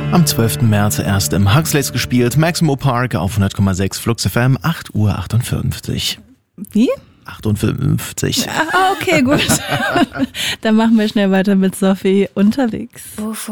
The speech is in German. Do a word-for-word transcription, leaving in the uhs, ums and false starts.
Am zwölften März erst im Huxleys gespielt, Maximo Park auf hundert Komma sechs Flux F M, acht Uhr achtundfünfzig. Wie? achtundfünfzig. Ah, okay, gut. Dann machen wir schnell weiter mit Sophie unterwegs.